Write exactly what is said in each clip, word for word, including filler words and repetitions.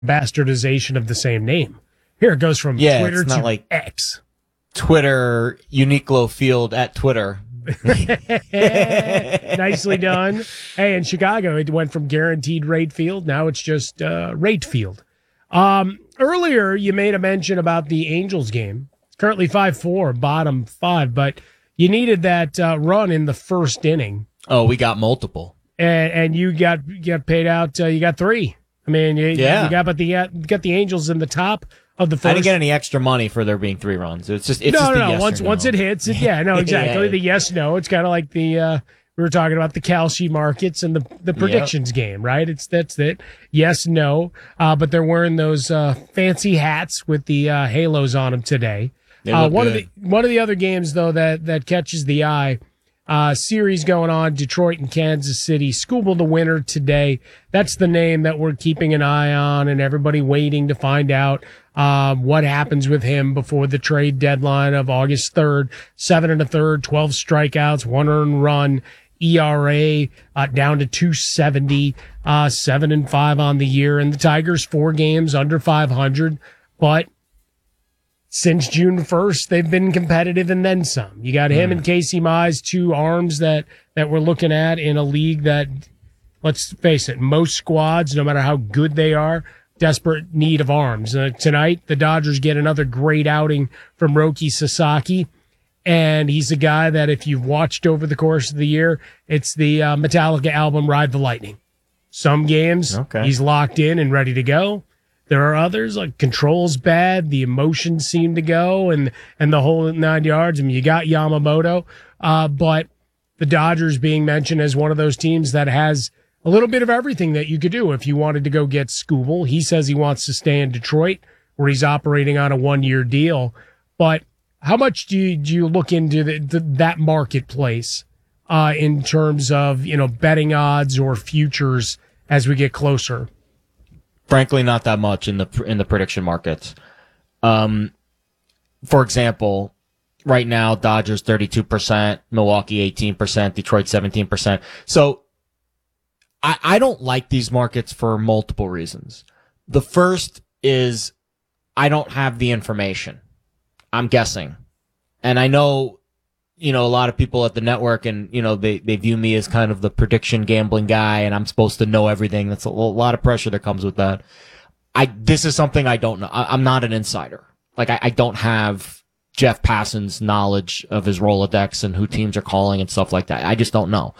bastardization of the same name. Here it goes from yeah, Twitter it's not to like X. Twitter, Uniqlo Field at Twitter. Nicely done. Hey, in Chicago, it went from guaranteed rate field. Now it's just uh, rate field. Um, earlier, you made a mention about the Angels game. It's currently five four, bottom five, but you needed that uh, run in the first inning. Oh, we got multiple. And, and you got you got paid out. Uh, you got three. I mean, you, yeah. you got but the uh, got the Angels in the top of the first. I didn't get any extra money for there being three runs. It's just it's no, just no, the no. yes Once or no. once it hits, it, yeah, no, exactly. yeah. The yes no. It's kind of like the uh, we were talking about the Kalshi markets and the the predictions yep. game, right? It's that's it. Yes, no. Uh, but they're wearing those uh, fancy hats with the uh, halos on them today. Uh, one good. of the one of the other games though that that catches the eye. Uh, series going on, Detroit and Kansas City. Skubal the winner today. That's the name that we're keeping an eye on and everybody waiting to find out uh, what happens with him before the trade deadline of August third. Seven and a third, twelve strikeouts, one earned run, E R A uh, down to two seventy, uh, seven and five on the year. And the Tigers, four games under five hundred, but since June first, they've been competitive and then some. You got him mm. and Casey Mize, two arms that, that we're looking at in a league that, let's face it, most squads, no matter how good they are, desperate need of arms. Uh, tonight, the Dodgers get another great outing from Roki Sasaki, and he's a guy that if you've watched over the course of the year, it's the uh, Metallica album Ride the Lightning. Some games, okay. he's locked in and ready to go. There are others, like control's bad, the emotions seem to go, and, and the whole nine yards. I mean, you got Yamamoto, uh, but the Dodgers being mentioned as one of those teams that has a little bit of everything that you could do if you wanted to go get Skubal. He says he wants to stay in Detroit, where he's operating on a one-year deal. But how much do you, do you look into the, the, that marketplace uh, in terms of, you know, betting odds or futures as we get closer? Frankly, not that much in the in the prediction markets. Um, for example, right now, Dodgers thirty-two percent, Milwaukee eighteen percent, Detroit seventeen percent. So I, I don't like these markets for multiple reasons. The first is I don't have the information. I'm guessing. And I know, you know, a lot of people at the network and, you know, they, they view me as kind of the prediction gambling guy and I'm supposed to know everything. That's a, a lot of pressure that comes with that. I, this is something I don't know. I, I'm not an insider. Like I, I don't have Jeff Passan's knowledge of his Rolodex and who teams are calling and stuff like that. I just don't know.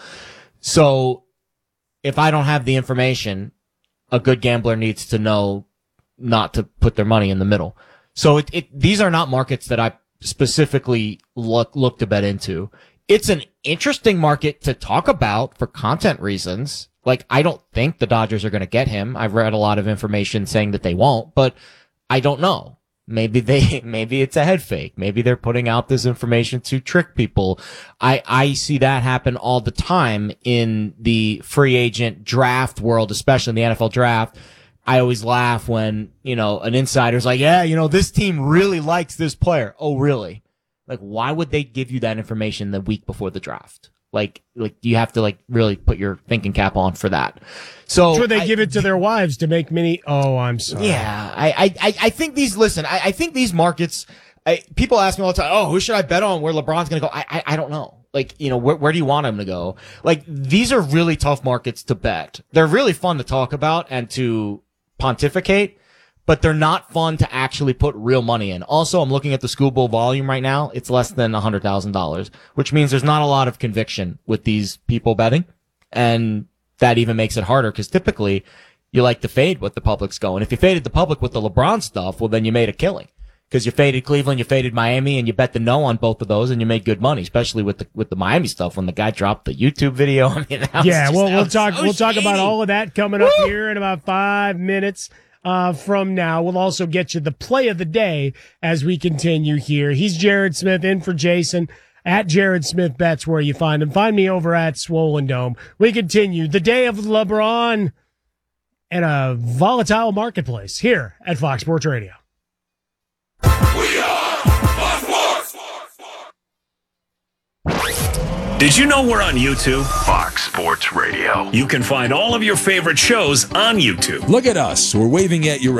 So if I don't have the information, a good gambler needs to know not to put their money in the middle. So it, it these are not markets that I specifically look look to bet into. It's an interesting market to talk about for content reasons. Like, I don't think the Dodgers are going to get him. I've read a lot of information saying that they won't, but I don't know. Maybe they, maybe it's a head fake. Maybe they're putting out this information to trick people. I, I see that happen all the time in the free agent draft world, especially in the N F L draft. I always laugh when, you know, an insider's like, yeah, you know, this team really likes this player. Oh, really? Like, why would they give you that information the week before the draft? Like, like you have to like really put your thinking cap on for that. So Should they I, give it to their wives to make many? Oh, I'm sorry. Yeah, I, I, I think these. Listen, I, I think these markets. I, people ask me all the time, oh, who should I bet on where LeBron's going to go? I, I, I don't know. Like, you know, where, where do you want him to go? Like, these are really tough markets to bet. They're really fun to talk about and to pontificate, but they're not fun to actually put real money in. Also, I'm looking at the Skubal volume right now. It's less than one hundred thousand dollars, which means there's not a lot of conviction with these people betting. And that even makes it harder because typically you like to fade what the public's going. If you faded the public with the LeBron stuff, well, then you made a killing. Because you faded Cleveland, you faded Miami, and you bet the no on both of those, and you made good money, especially with the with the Miami stuff when the guy dropped the YouTube video. I mean, that yeah, was just, well, that we'll was talk. so we'll talk shady. about all of that coming Woo! up here in about five minutes uh, from now. We'll also get you the play of the day as we continue here. He's Jared Smith in for Jason at Jared Smith Bets, where you find him. Find me over at Swollen Dome. We continue the day of LeBron and a volatile marketplace here at Fox Sports Radio. We are Fox Sports. Did you know we're on YouTube? Fox. Fox Sports Radio. You can find all of your favorite shows on YouTube. Look at us. We're waving at you